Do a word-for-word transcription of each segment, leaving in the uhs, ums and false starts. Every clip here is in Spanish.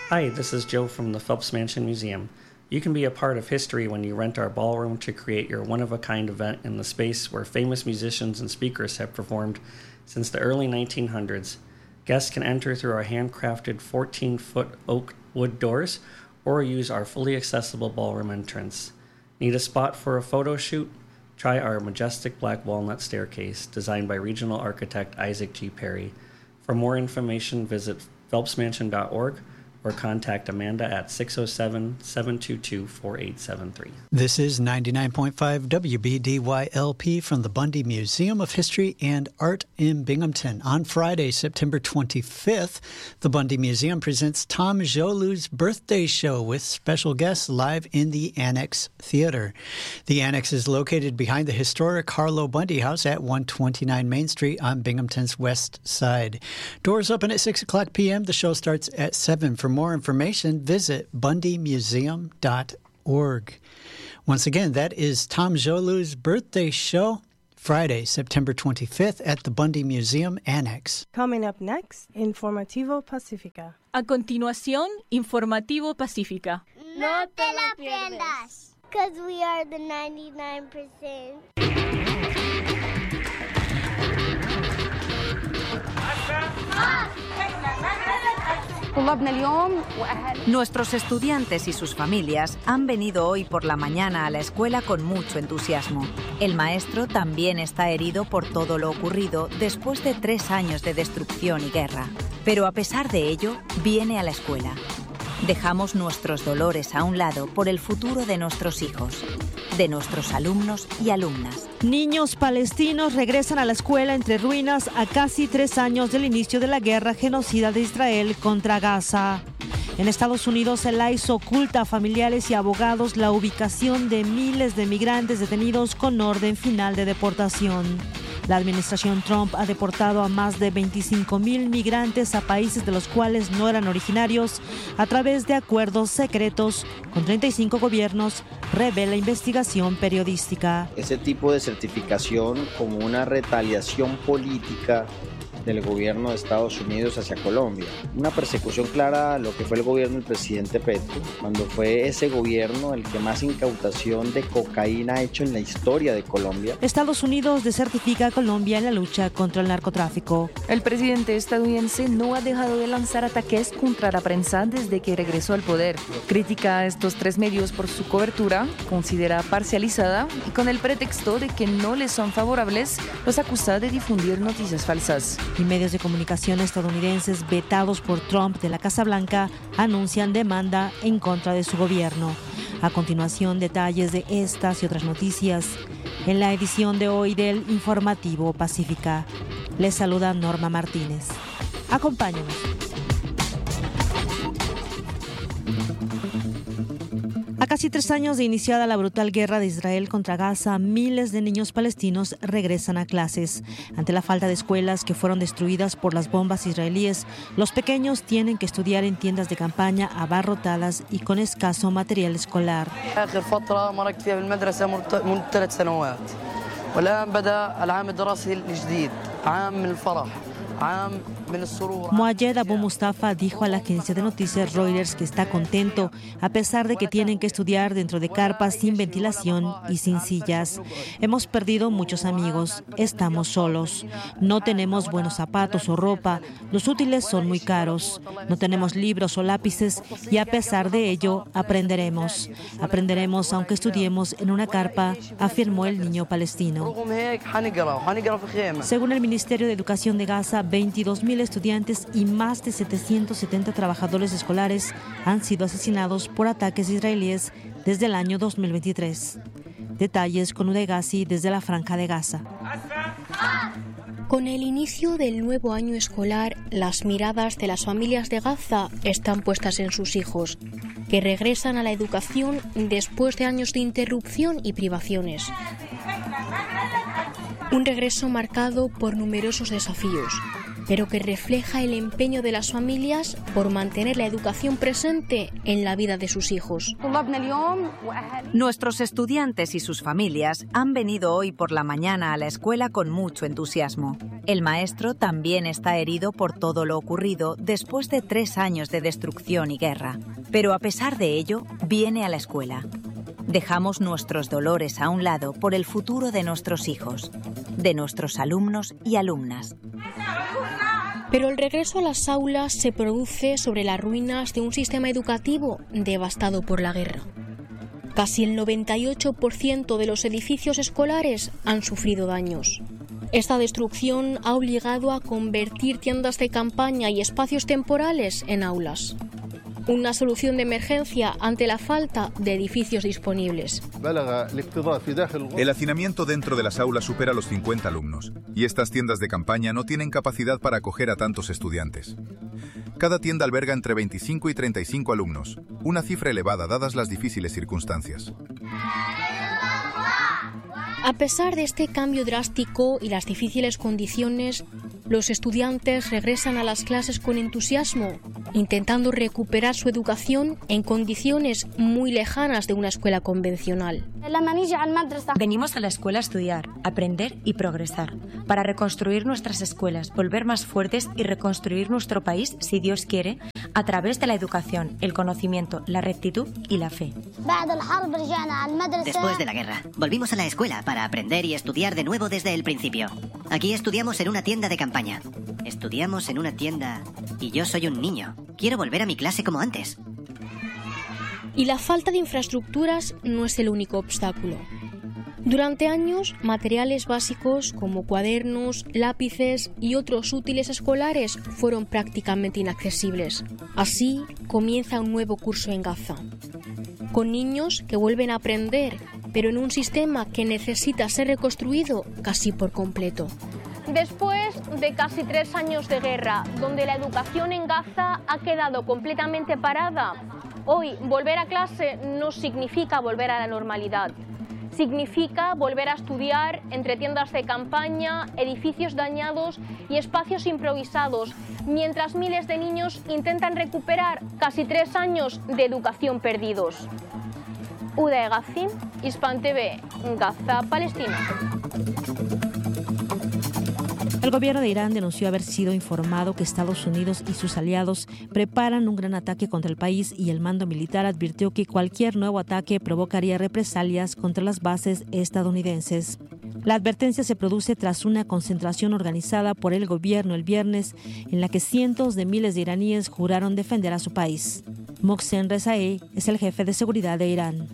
Hi, this is Joe from the Phelps Mansion Museum. You can be a part of history when you rent our ballroom to create your one-of-a-kind event in the space where famous musicians and speakers have performed since the early nineteen hundreds. Guests can enter through our handcrafted fourteen-foot oak wood doors or use our fully accessible ballroom entrance. Need a spot for a photo shoot? Try our majestic black walnut staircase designed by regional architect Isaac G. Perry. For more information, visit phelps mansion dot org or contact Amanda at six oh seven, seven two two, four eight seven three. This is ninety-nine point five W B D Y L P from the Bundy Museum of History and Art in Binghamton. On Friday, September twenty-fifth, the Bundy Museum presents Tom Jolu's birthday show with special guests live in the Annex Theater. The Annex is located behind the historic Harlow Bundy House at one twenty-nine Main Street on Binghamton's west side. Doors open at six o'clock p.m. The show starts at seven. For more information, visit bundy museum dot org. Once again, that is Tom Jolu's birthday show, Friday, September twenty-fifth at the Bundy Museum Annex. Coming up next, Informativo Pacífica. A continuación, Informativo Pacífica. No te la pierdas, because we are the ninety-nine percent. Nuestros estudiantes y sus familias han venido hoy por la mañana a la escuela con mucho entusiasmo. El maestro también está herido por todo lo ocurrido después de tres años de destrucción y guerra. Pero a pesar de ello, viene a la escuela. Dejamos nuestros dolores a un lado por el futuro de nuestros hijos, de nuestros alumnos y alumnas. Niños palestinos regresan a la escuela entre ruinas a casi tres años del inicio de la guerra genocida de Israel contra Gaza. En Estados Unidos, el I C E oculta a familiares y abogados la ubicación de miles de migrantes detenidos con orden final de deportación. La administración Trump ha deportado a más de veinticinco mil migrantes a países de los cuales no eran originarios a través de acuerdos secretos con treinta y cinco gobiernos, revela investigación periodística. Ese tipo de certificación como una retaliación política del gobierno de Estados Unidos hacia Colombia. Una persecución clara a lo que fue el gobierno del presidente Petro, cuando fue ese gobierno el que más incautación de cocaína ha hecho en la historia de Colombia. Estados Unidos desertifica a Colombia en la lucha contra el narcotráfico. El presidente estadounidense no ha dejado de lanzar ataques contra la prensa desde que regresó al poder. Critica a estos tres medios por su cobertura, considera parcializada y con el pretexto de que no les son favorables, los acusa de difundir noticias falsas. Y medios de comunicación estadounidenses vetados por Trump de la Casa Blanca anuncian demanda en contra de su gobierno. A continuación, detalles de estas y otras noticias en la edición de hoy del Informativo Pacífica. Les saluda Norma Martínez. Acompáñenos. A casi tres años de iniciada la brutal guerra de Israel contra Gaza, miles de niños palestinos regresan a clases. Ante la falta de escuelas que fueron destruidas por las bombas israelíes, los pequeños tienen que estudiar en tiendas de campaña abarrotadas y con escaso material escolar. Moayed Abu Mustafa dijo a la agencia de noticias Reuters que está contento a pesar de que tienen que estudiar dentro de carpas sin ventilación y sin sillas. Hemos perdido muchos amigos, estamos solos, no tenemos buenos zapatos o ropa, los útiles son muy caros, no tenemos libros o lápices y a pesar de ello aprenderemos. Aprenderemos aunque estudiemos en una carpa, afirmó el niño palestino. Según el Ministerio de Educación de Gaza, veintidós mil estudiantes y más de setecientos setenta trabajadores escolares han sido asesinados por ataques israelíes desde el año dos mil veintitrés. Detalles con Uday Gassi desde la Franja de Gaza. Con el inicio del nuevo año escolar, las miradas de las familias de Gaza están puestas en sus hijos, que regresan a la educación después de años de interrupción y privaciones. Un regreso marcado por numerosos desafíos. pero que refleja el empeño de las familias por mantener la educación presente en la vida de sus hijos. Nuestros estudiantes y sus familias han venido hoy por la mañana a la escuela con mucho entusiasmo. El maestro también está herido por todo lo ocurrido después de tres años de destrucción y guerra. Pero a pesar de ello, viene a la escuela. Dejamos nuestros dolores a un lado por el futuro de nuestros hijos, de nuestros alumnos y alumnas. Pero el regreso a las aulas se produce sobre las ruinas de un sistema educativo devastado por la guerra. Casi el noventa y ocho por ciento de los edificios escolares han sufrido daños. Esta destrucción ha obligado a convertir tiendas de campaña y espacios temporales en aulas. Una solución de emergencia ante la falta de edificios disponibles. El hacinamiento dentro de las aulas supera los cincuenta alumnos, y estas tiendas de campaña no tienen capacidad para acoger a tantos estudiantes. Cada tienda alberga entre veinticinco y treinta y cinco alumnos, una cifra elevada dadas las difíciles circunstancias. A pesar de este cambio drástico y las difíciles condiciones, los estudiantes regresan a las clases con entusiasmo, intentando recuperar su educación en condiciones muy lejanas de una escuela convencional. Venimos a la escuela a estudiar, aprender y progresar, para reconstruir nuestras escuelas, volver más fuertes y reconstruir nuestro país, si Dios quiere, a través de la educación, el conocimiento, la rectitud y la fe. Después de la guerra, volvimos a la escuela para aprender y estudiar de nuevo desde el principio. Aquí estudiamos en una tienda de campaña. Estudiamos en una tienda y yo soy un niño. Quiero volver a mi clase como antes. Y la falta de infraestructuras no es el único obstáculo. Durante años, materiales básicos como cuadernos, lápices y otros útiles escolares fueron prácticamente inaccesibles. Así comienza un nuevo curso en Gaza, con niños que vuelven a aprender, pero en un sistema que necesita ser reconstruido casi por completo. Después de casi tres años de guerra, donde la educación en Gaza ha quedado completamente parada, hoy volver a clase no significa volver a la normalidad. Significa volver a estudiar entre tiendas de campaña, edificios dañados y espacios improvisados, mientras miles de niños intentan recuperar casi tres años de educación perdidos. Uday Gazim, Hispan T V, Gaza, Palestina. El gobierno de Irán denunció haber sido informado que Estados Unidos y sus aliados preparan un gran ataque contra el país y el mando militar advirtió que cualquier nuevo ataque provocaría represalias contra las bases estadounidenses. La advertencia se produce tras una concentración organizada por el gobierno el viernes en la que cientos de miles de iraníes juraron defender a su país. Mohsen Rezaei es el jefe de seguridad de Irán.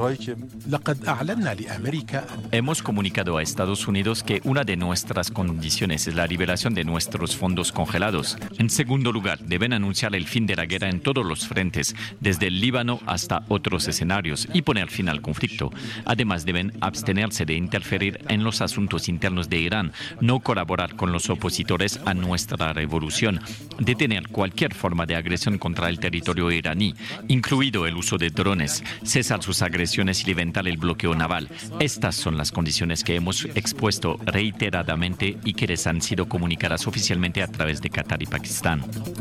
Hemos comunicado a Estados Unidos que una de nuestras condiciones es la liberación de nuestros fondos congelados. En segundo lugar, deben anunciar el fin de la guerra en todos los frentes, desde el Líbano hasta otros escenarios, y poner fin al conflicto. Además, deben abstenerse de interferir en los asuntos internos de Irán, no colaborar con los opositores a nuestra revolución, detener cualquier forma de agresión contra el territorio iraní, incluido el uso de drones, cesar sus agresiones y levantar el bloqueo naval. Estas son las condiciones que hemos expuesto reiteradamente y que les han sido comunicadas oficialmente a través de Qatar y Pakistán.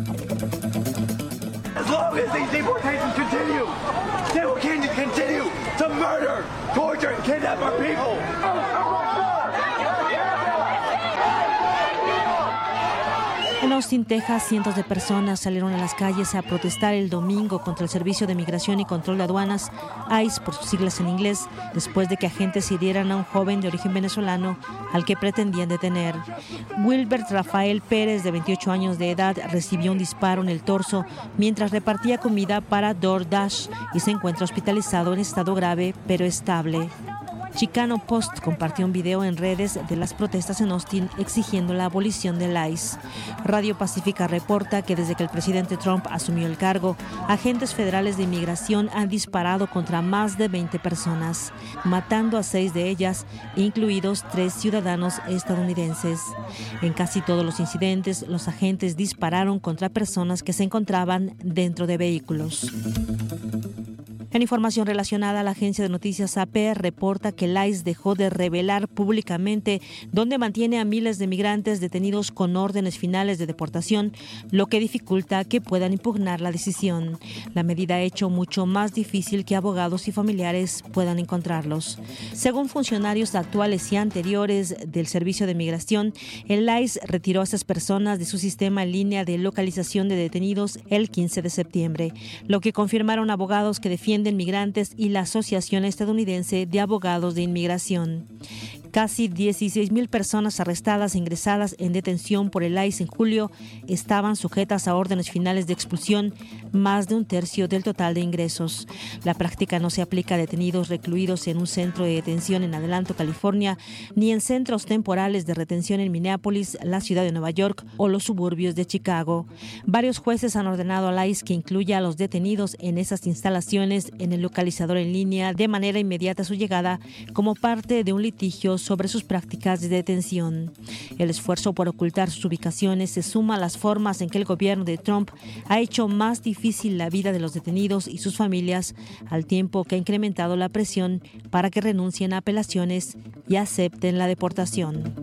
As long as these deportations continue, they will continue to murder, torture, and kidnap our people. En Austin, Texas, cientos de personas salieron a las calles a protestar el domingo contra el Servicio de Migración y Control de Aduanas, I C E por sus siglas en inglés, después de que agentes hirieran a un joven de origen venezolano al que pretendían detener. Wilbert Rafael Pérez, de veintiocho años de edad, recibió un disparo en el torso mientras repartía comida para DoorDash y se encuentra hospitalizado en estado grave pero estable. Chicano Post compartió un video en redes de las protestas en Austin exigiendo la abolición del I C E. Radio Pacífica reporta que desde que el presidente Trump asumió el cargo, agentes federales de inmigración han disparado contra más de veinte personas, matando a seis de ellas, incluidos tres ciudadanos estadounidenses. En casi todos los incidentes, los agentes dispararon contra personas que se encontraban dentro de vehículos. En información relacionada, la agencia de noticias A P reporta que el I C E dejó de revelar públicamente dónde mantiene a miles de migrantes detenidos con órdenes finales de deportación, lo que dificulta que puedan impugnar la decisión. La medida ha hecho mucho más difícil que abogados y familiares puedan encontrarlos. Según funcionarios actuales y anteriores del Servicio de Migración, el I C E retiró a esas personas de su sistema en línea de localización de detenidos el quince de septiembre, lo que confirmaron abogados que defienden migrantes y la Asociación Estadounidense de Abogados de Inmigración. Casi dieciséis mil personas arrestadas e ingresadas en detención por el I C E en julio estaban sujetas a órdenes finales de expulsión, más de un tercio del total de ingresos. La práctica no se aplica a detenidos recluidos en un centro de detención en Adelanto, California, ni en centros temporales de retención en Minneapolis, la ciudad de Nueva York o los suburbios de Chicago. Varios jueces han ordenado al I C E que incluya a los detenidos en esas instalaciones en el localizador en línea de manera inmediata a su llegada, como parte de un litigio sobre sus prácticas de detención. El esfuerzo por ocultar sus ubicaciones se suma a las formas en que el gobierno de Trump ha hecho más difícil la vida de los detenidos y sus familias, al tiempo que ha incrementado la presión para que renuncien a apelaciones y acepten la deportación.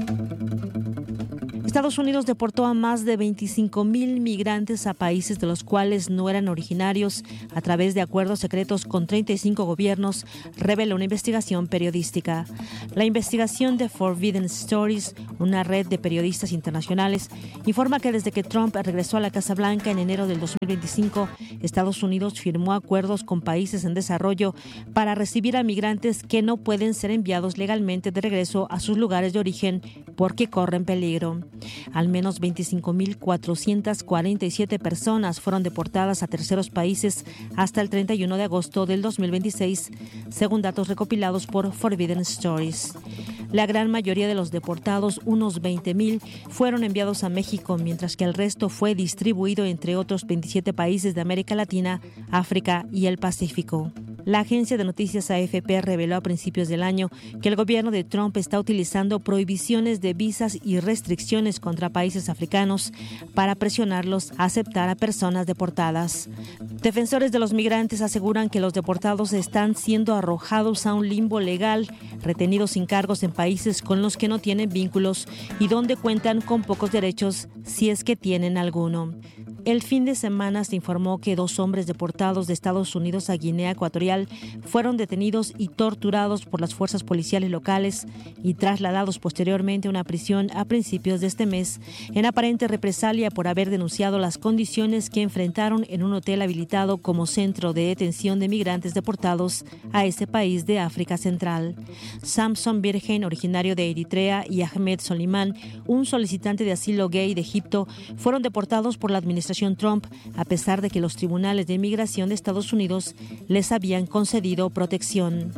Estados Unidos deportó a más de veinticinco mil migrantes a países de los cuales no eran originarios a través de acuerdos secretos con treinta y cinco gobiernos, reveló una investigación periodística. La investigación de Forbidden Stories, una red de periodistas internacionales, informa que desde que Trump regresó a la Casa Blanca en enero del dos mil veinticinco, Estados Unidos firmó acuerdos con países en desarrollo para recibir a migrantes que no pueden ser enviados legalmente de regreso a sus lugares de origen porque corren peligro. Al menos veinticinco mil cuatrocientas cuarenta y siete personas fueron deportadas a terceros países hasta el treinta y uno de agosto del dos mil veintiséis, según datos recopilados por Forbidden Stories. La gran mayoría de los deportados, unos veinte mil, fueron enviados a México, mientras que el resto fue distribuido entre otros veintisiete países de América Latina, África y el Pacífico. La agencia de noticias A F P reveló a principios del año que el gobierno de Trump está utilizando prohibiciones de visas y restricciones contra países africanos para presionarlos a aceptar a personas deportadas. Defensores de los migrantes aseguran que los deportados están siendo arrojados a un limbo legal, retenidos sin cargos en países con los que no tienen vínculos y donde cuentan con pocos derechos, si es que tienen alguno. El fin de semana se informó que dos hombres deportados de Estados Unidos a Guinea Ecuatorial fueron detenidos y torturados por las fuerzas policiales locales y trasladados posteriormente a una prisión a principios de este mes, en aparente represalia por haber denunciado las condiciones que enfrentaron en un hotel habilitado como centro de detención de migrantes deportados a ese país de África Central. Samson Virgen, originario de Eritrea, y Ahmed Solimán, un solicitante de asilo gay de Egipto, fueron deportados por la administración Trump, a pesar de que los tribunales de inmigración de Estados Unidos les habían concedido protección.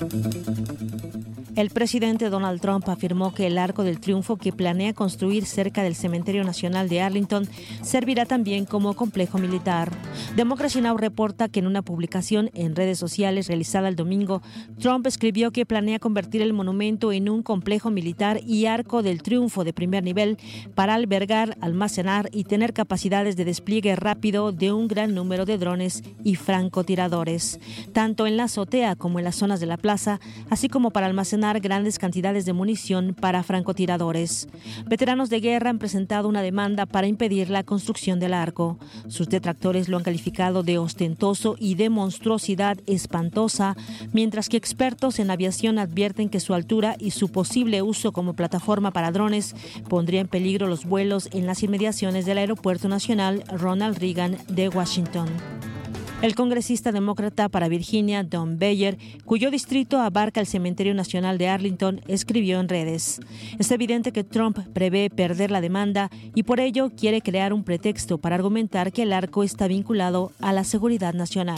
El presidente Donald Trump afirmó que el Arco del Triunfo que planea construir cerca del Cementerio Nacional de Arlington servirá también como complejo militar. Democracy Now! Reporta que en una publicación en redes sociales realizada el domingo, Trump escribió que planea convertir el monumento en un complejo militar y Arco del Triunfo de primer nivel para albergar, almacenar y tener capacidades de despliegue rápido de un gran número de drones y francotiradores, tanto en la azotea como en las zonas de la plaza, así como para almacenar grandes cantidades de munición para francotiradores. Veteranos de guerra han presentado una demanda para impedir la construcción del arco. Sus detractores lo han calificado de ostentoso y de monstruosidad espantosa, mientras que expertos en aviación advierten que su altura y su posible uso como plataforma para drones pondría en peligro los vuelos en las inmediaciones del Aeropuerto Nacional Ronald Reagan de Washington. El congresista demócrata para Virginia, Don Beyer, cuyo distrito abarca el Cementerio Nacional de Arlington, escribió en redes: es evidente que Trump prevé perder la demanda y por ello quiere crear un pretexto para argumentar que el arco está vinculado a la seguridad nacional.